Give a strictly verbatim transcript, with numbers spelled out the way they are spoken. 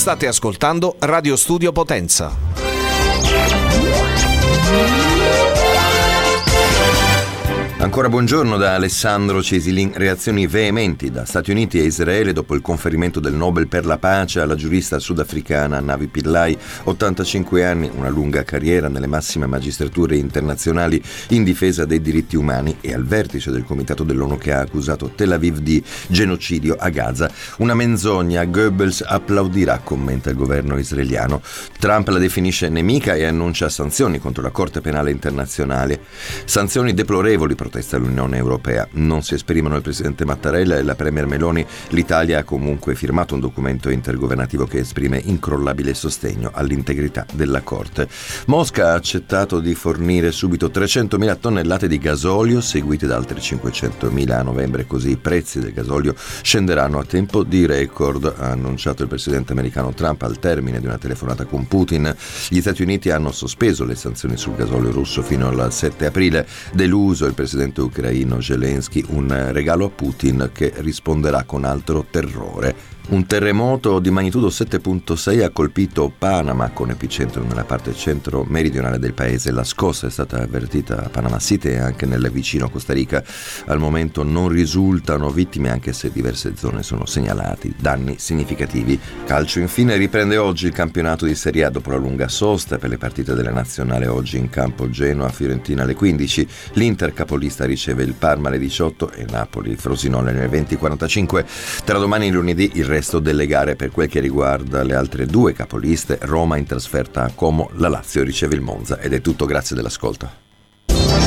State ascoltando Radio Studio Potenza. Ancora buongiorno da Alessandro Cesilin. Reazioni veementi da Stati Uniti e Israele dopo il conferimento del Nobel per la pace alla giurista sudafricana Navi Pillay, ottantacinque anni, una lunga carriera nelle massime magistrature internazionali in difesa dei diritti umani e al vertice del comitato dell'ONU che ha accusato Tel Aviv di genocidio a Gaza. Una menzogna, Goebbels applaudirà, commenta il governo israeliano. Trump la definisce nemica e annuncia sanzioni contro la Corte Penale Internazionale. Sanzioni deplorevoli, protesta l'Unione Europea. Non si esprimono il presidente Mattarella e la premier Meloni. L'Italia ha comunque firmato un documento intergovernativo che esprime incrollabile sostegno all'integrità della Corte. Mosca ha accettato di fornire subito trecentomila tonnellate di gasolio, seguite da altre cinquecentomila a novembre, così i prezzi del gasolio scenderanno a tempo di record, ha annunciato il presidente americano Trump al termine di una telefonata con Putin. Gli Stati Uniti hanno sospeso le sanzioni sul gasolio russo fino al sette aprile, deluso il presidente ucraino Zelensky, un regalo a Putin che risponderà con altro terrore. Un terremoto di magnitudo sette virgola sei ha colpito Panama, con epicentro nella parte centro-meridionale del paese. La scossa è stata avvertita a Panama City e anche nel vicino Costa Rica. Al momento non risultano vittime, anche se diverse zone sono segnalati danni significativi. Calcio infine, riprende oggi il campionato di Serie A dopo la lunga sosta. Per le partite della nazionale oggi in campo Genoa-Fiorentina alle quindici, l'Inter capolista riceve il Parma alle diciotto e Napoli-Frosinone alle venti e quarantacinque. Tra domani e lunedì il resto delle gare. Per quel che riguarda le altre due capoliste, Roma in trasferta a Como, la Lazio riceve il Monza. Ed è tutto, grazie dell'ascolto.